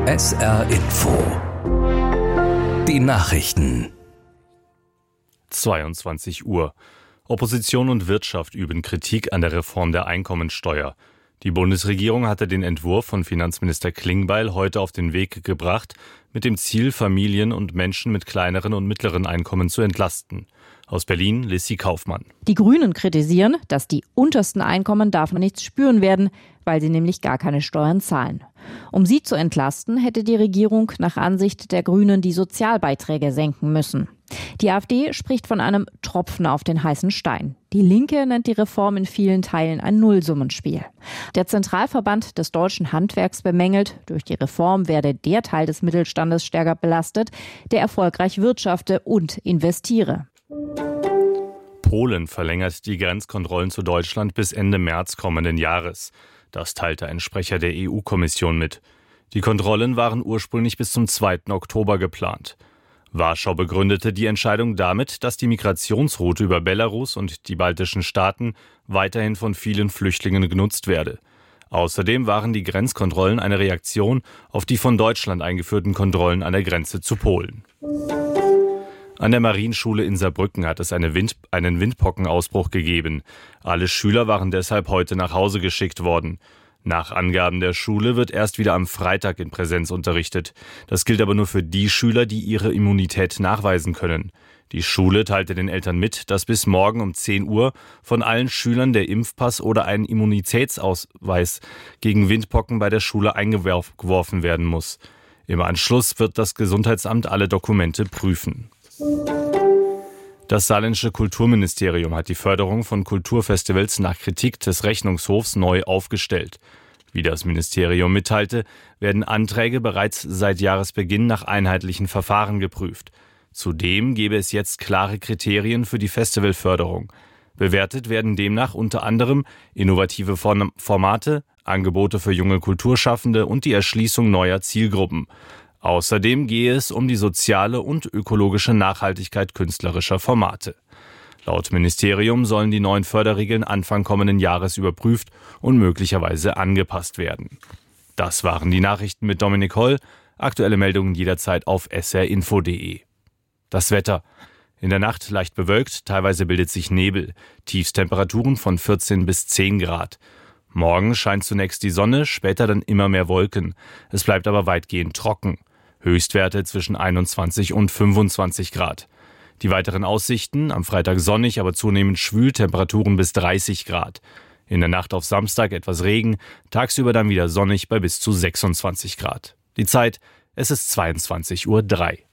SR Info. Die Nachrichten. 22 Uhr. Opposition und Wirtschaft üben Kritik an der Reform der Einkommensteuer. Die Bundesregierung hatte den Entwurf von Finanzminister Klingbeil heute auf den Weg gebracht, mit dem Ziel, Familien und Menschen mit kleineren und mittleren Einkommen zu entlasten. Aus Berlin, Lissy Kaufmann. Die Grünen kritisieren, dass die untersten Einkommen davon nichts spüren werden, weil sie nämlich gar keine Steuern zahlen. Um sie zu entlasten, hätte die Regierung nach Ansicht der Grünen die Sozialbeiträge senken müssen. Die AfD spricht von einem Tropfen auf den heißen Stein. Die Linke nennt die Reform in vielen Teilen ein Nullsummenspiel. Der Zentralverband des deutschen Handwerks bemängelt, durch die Reform werde der Teil des Mittelstandes stärker belastet, der erfolgreich wirtschafte und investiere. Polen verlängert die Grenzkontrollen zu Deutschland bis Ende März kommenden Jahres. Das teilte ein Sprecher der EU-Kommission mit. Die Kontrollen waren ursprünglich bis zum 2. Oktober geplant. Warschau begründete die Entscheidung damit, dass die Migrationsroute über Belarus und die baltischen Staaten weiterhin von vielen Flüchtlingen genutzt werde. Außerdem waren die Grenzkontrollen eine Reaktion auf die von Deutschland eingeführten Kontrollen an der Grenze zu Polen. An der Marienschule in Saarbrücken hat es einen Windpockenausbruch gegeben. Alle Schüler waren deshalb heute nach Hause geschickt worden. Nach Angaben der Schule wird erst wieder am Freitag in Präsenz unterrichtet. Das gilt aber nur für die Schüler, die ihre Immunität nachweisen können. Die Schule teilte den Eltern mit, dass bis morgen um 10 Uhr von allen Schülern der Impfpass oder ein Immunitätsausweis gegen Windpocken bei der Schule eingeworfen werden muss. Im Anschluss wird das Gesundheitsamt alle Dokumente prüfen. Das saarländische Kulturministerium hat die Förderung von Kulturfestivals nach Kritik des Rechnungshofs neu aufgestellt. Wie das Ministerium mitteilte, werden Anträge bereits seit Jahresbeginn nach einheitlichen Verfahren geprüft. Zudem gäbe es jetzt klare Kriterien für die Festivalförderung. Bewertet werden demnach unter anderem innovative Formate, Angebote für junge Kulturschaffende und die Erschließung neuer Zielgruppen. Außerdem gehe es um die soziale und ökologische Nachhaltigkeit künstlerischer Formate. Laut Ministerium sollen die neuen Förderregeln Anfang kommenden Jahres überprüft und möglicherweise angepasst werden. Das waren die Nachrichten mit Dominik Holl. Aktuelle Meldungen jederzeit auf srinfo.de. Das Wetter. In der Nacht leicht bewölkt, teilweise bildet sich Nebel. Tiefstemperaturen von 14 bis 10 Grad. Morgen scheint zunächst die Sonne, später dann immer mehr Wolken. Es bleibt aber weitgehend trocken. Höchstwerte zwischen 21 und 25 Grad. Die weiteren Aussichten: am Freitag sonnig, aber zunehmend schwül, Temperaturen bis 30 Grad. In der Nacht auf Samstag etwas Regen, tagsüber dann wieder sonnig bei bis zu 26 Grad. Die Zeit: es ist 22:03 Uhr.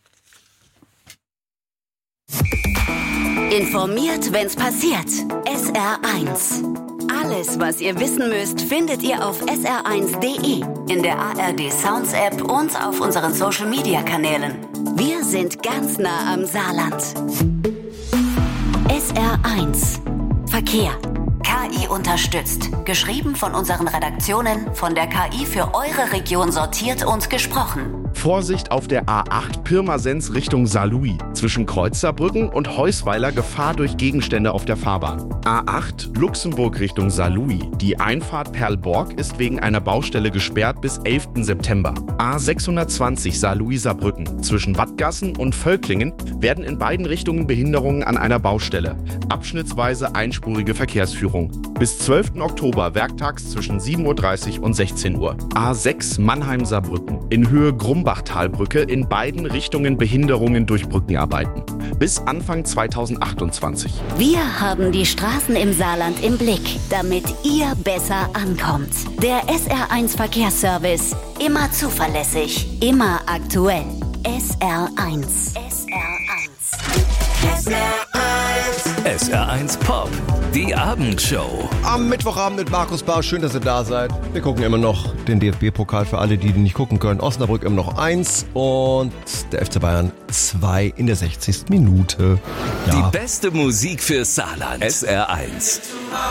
Informiert, wenn's passiert. SR1. Alles, was ihr wissen müsst, findet ihr auf sr1.de, in der ARD Sounds App und auf unseren Social Media Kanälen. Wir sind ganz nah am Saarland. SR1 Verkehr. KI unterstützt. Geschrieben von unseren Redaktionen, von der KI für eure Region sortiert und gesprochen. Vorsicht auf der A8 Pirmasens Richtung Saarlouis. Zwischen Kreuzsaarbrücken und Heusweiler Gefahr durch Gegenstände auf der Fahrbahn. A8 Luxemburg Richtung Saarlouis. Die Einfahrt Perlborg ist wegen einer Baustelle gesperrt bis 11. September. A620 Saarlouis-Saarbrücken. Zwischen Wattgassen und Völklingen werden in beiden Richtungen Behinderungen an einer Baustelle. Abschnittsweise einspurige Verkehrsführung. Bis 12. Oktober werktags zwischen 7:30 Uhr und 16 Uhr. A6 Mannheim-Saarbrücken. In Höhe Grumbachtalbrücke in beiden Richtungen Behinderungen durch Brückenarbeiten. Bis Anfang 2028. Wir haben die Straßen im Saarland im Blick, damit ihr besser ankommt. Der SR1 Verkehrsservice. Immer zuverlässig, immer aktuell. SR1. SR1. SR1. SR1 Pop. Die Abendshow. Am Mittwochabend mit Markus Bahr. Schön, dass ihr da seid. Wir gucken immer noch den DFB-Pokal für alle, die nicht gucken können. Osnabrück immer noch 1 und der FC Bayern 2 in der 60. Minute. Ja. Die beste Musik für Saarland. SR1.